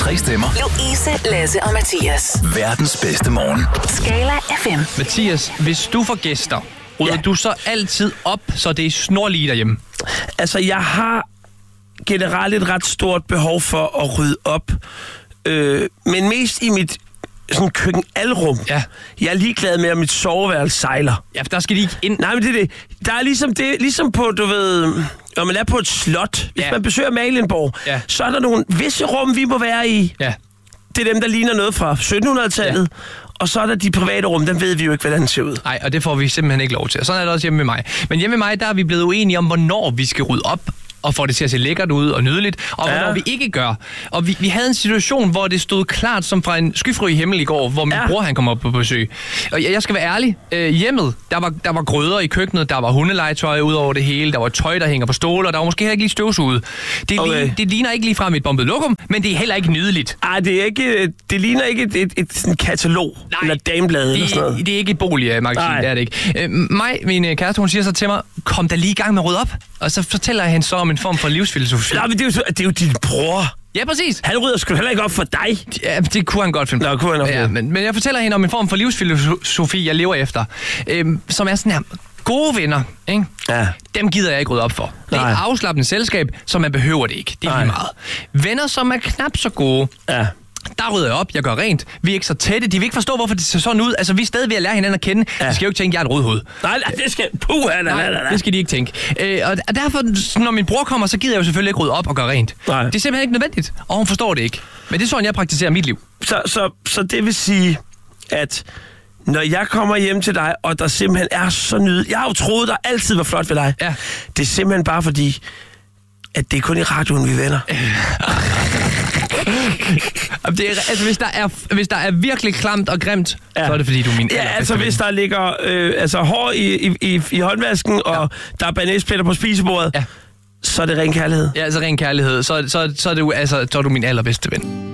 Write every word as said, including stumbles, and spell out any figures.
Tre stemmer. Louise, Lasse og Mathias. Verdens bedste morgen. Skala F M. Mathias, hvis du får gæster, rydder Ja. du så altid op, så det er snorlige derhjemme? Altså, jeg har generelt et ret stort behov for at rydde op. Øh, men mest i mit sådan køkkenalrum. Ja. Jeg er ligeglad med, at mit soveværelse sejler. Ja, for der skal de ikke ind. Nej, men det er det. Der er ligesom det, ligesom på, du ved, når man er på et slot. Hvis Ja. man besøger Marienborg, Ja. så er der nogle visse rum, vi må være i. Ja. Det er dem, der ligner noget fra syttenhundredetallet. Ja. Og så er der de private rum, dem ved vi jo ikke, hvordan ser ud. Nej, og det får vi simpelthen ikke lov til. Og sådan er det også hjemme med mig. Men hjemme med mig, der er vi blevet uenige om, hvornår vi skal rydde op og få det til at se lækkert ud og nydeligt, og Ja. hvornår vi ikke gør. Og vi, vi havde en situation, hvor det stod klart som fra en skyfri himmel i går, hvor min Ja. bror han kom op på besøg. Og jeg, jeg skal være ærlig, øh, hjemmet, der var, der var grøder i køkkenet, der var hundelegetøj ud over det hele, der var tøj, der hænger på stole, og der var måske heller ikke lige støvsuget. Det, Okay. okay. det ligner ikke lige frem et bombet lokum, men det er heller ikke nydeligt. Ej, det er ikke, det ligner ikke et, et, et sådan katalog, Nej, eller dameblade eller sådan Det, noget. det er ikke et boligmagasin, Nej. det er det ikke. Øh, mig, min øh, kæreste, hun siger så til mig, kom da lige i gang med at rydde op. Og så fortæller jeg hende så om en form for livsfilosofi. Nej, men det er jo, så- det er jo din bror. Ja, præcis. Han rydder sgu heller ikke op for dig. Ja, det kunne han godt finde på. Nå, kunne han nok ja, det. men, men jeg fortæller hende om en form for livsfilosofi, jeg lever efter. Øhm, som er sådan her, gode venner, ikke? Ja. Dem gider jeg ikke rydde op for. Det er Nej. afslappende selskab, så man behøver det ikke. Det er Nej. lige meget. Venner, som er knap så gode, Ja. der rydder jeg op, jeg gør rent. Vi er ikke så tætte, de vil ikke forstå, hvorfor det ser sådan ud. Altså, vi er stadig ved at lære hinanden at kende. Ja. De skal jo ikke tænke, at jeg er et rødhoved. Nej, nej, det skal... Puh, nej, nej, nej, nej. Det skal de ikke tænke. Øh, og derfor, når min bror kommer, så gider jeg jo selvfølgelig ikke rydde op og gøre rent. Nej. Det er simpelthen ikke nødvendigt, og hun forstår det ikke. Men det er sådan, jeg praktiserer mit liv. Så, så, så det vil sige, at når jeg kommer hjem til dig, og der simpelthen er så nydeligt... Jeg har jo troet, der altid var flot ved dig. Ja. Det er simpelthen bare fordi, at det er kun i radioen, vi venner. Det er, altså, hvis der, er, hvis der er virkelig klamt og grimt, ja. så er det fordi, du er min Ja, allerbedste altså ven. hvis der ligger øh, altså, hår i, i, i, i håndvasken, og Ja. der er banæspletter på spisebordet, Ja. så er det ren kærlighed. Ja, altså ren kærlighed, så, så, så, er, det jo, altså, så er du min allerbedste ven.